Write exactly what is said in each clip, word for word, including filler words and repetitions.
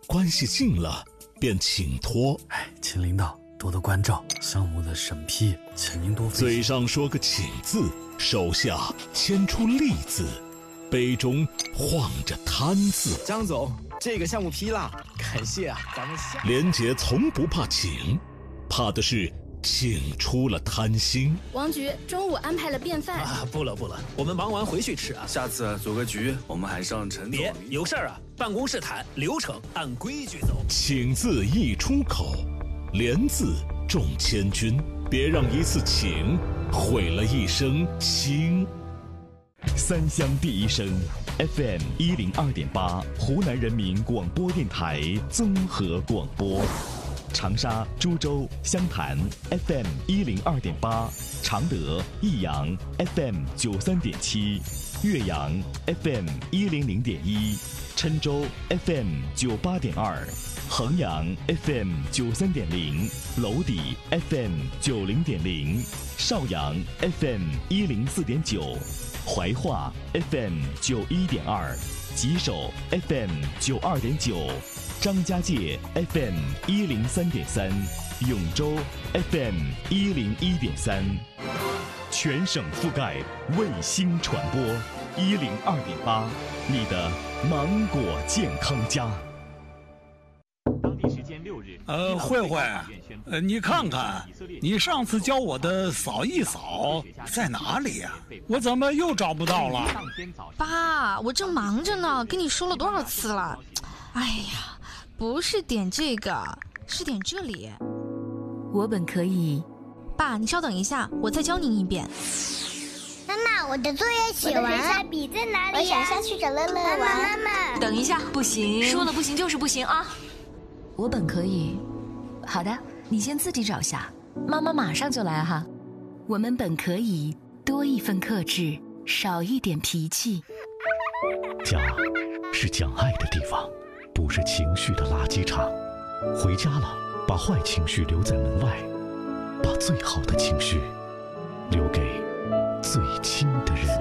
关系近了便请托。 哎，秦领导多多关照，项目的审批，请您多费心。 嘴上说个请字，手下牵出利字，杯中晃着贪字。 张总，这个项目批了，感谢啊，咱们下。 连杰从不怕请，怕的是请出了贪心。 王局中午安排了便饭啊，不了不了，我们忙完回去吃啊。 下次组个局，我们还上陈总。 别有事儿啊，办公室谈，流程按规矩走。 请字一出口，连字重千钧，别让一次请毁了一生情。 三乡第一声 F M 一零二点八，湖南人民广播电台综合广播。长沙、株洲、湘潭 F M 一零二点八，常德、益阳 F M 九三点七，岳阳 F M 一零零点一，郴州 F M 九八点二，衡阳 F M 九三点零，娄底 F M 九零点零，邵阳 F M 一零四点九，怀化 F M 九一点二，吉首 F M 九二点九。张家界 F M 一零三点三，永州 F M 一零一点三，全省覆盖卫星传播一零二点八，你的芒果健康家。 当地时间六日， 呃，慧慧，呃，你看看，你上次教我的扫一扫在哪里呀？我怎么又找不到了？ 爸，我正忙着呢，跟你说了多少次了？哎呀。不是点这个，是点这里。 我本可以。 爸，你稍等一下，我再教您一遍。 妈妈，我的作业写完了。我的水彩笔在哪里呀？我想下去找乐乐玩。妈妈， 等一下，不行，说了不行就是不行啊。我本可以。好的，你先自己找下，妈妈马上就来哈。我们本可以多一份克制，少一点脾气。 家是讲爱的地方，不是情绪的垃圾场。回家了，把坏情绪留在门外，把最好的情绪留给最亲的人。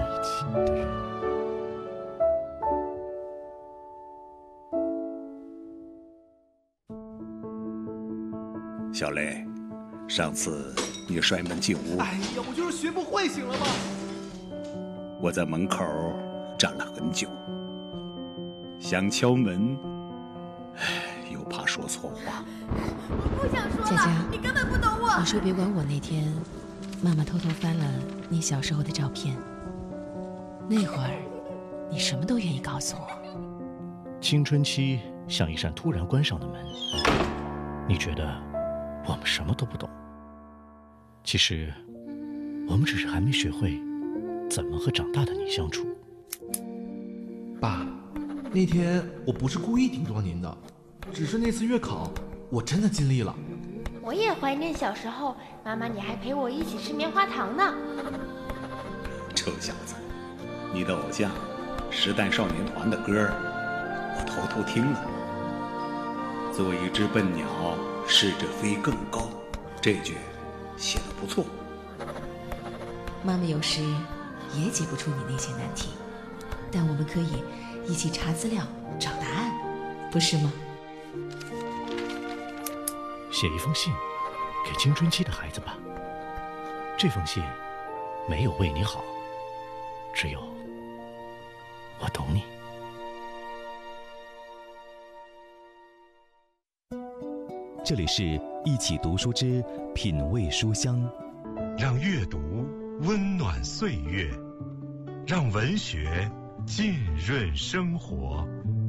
小雷，上次你摔门进屋， 哎呀，我就是学不会，行了吗？ 我在门口站了很久，想敲门，又怕说错话。 我不想说了， 佳佳， 你根本不懂我。 你说别管我那天，妈妈偷偷翻了你小时候的照片。那会儿，你什么都愿意告诉我。 青春期像一扇突然关上的门，你觉得我们什么都不懂，其实我们只是还没学会怎么和长大的你相处。 爸，那天我不是故意顶撞您的，只是那次月考我真的尽力了。 我也怀念小时候，妈妈你还陪我一起吃棉花糖呢。 臭小子，你的偶像时代少年团的歌我偷偷听了。做一只笨鸟，试着飞更高，这句写得不错。 妈妈有时也解不出你那些难题，但我们可以一起查资料找答案，不是吗？ 写一封信给青春期的孩子吧，这封信没有为你好，只有我懂你。 这里是一起读书之品味书香， 让阅读温暖岁月，让文学浸润生活。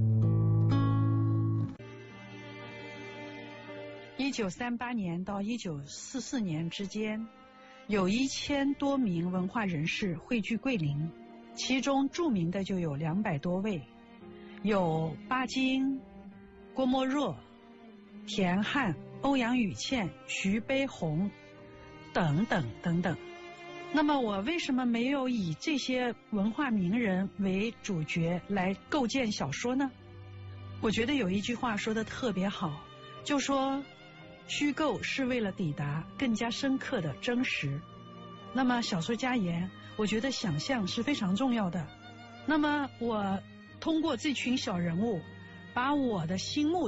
一九三八年到一九四四年之间，有一千多名文化人士汇聚桂林，其中著名的就有两百多位，有巴金、郭沫若、田汉、欧阳予倩、徐悲鸿等等等等。那么我为什么没有以这些文化名人为主角来构建小说呢？我觉得有一句话说得特别好，就说虚构是为了抵达更加深刻的真实。那么小说家言，我觉得想象是非常重要的。那么我通过这群小人物，把我的心目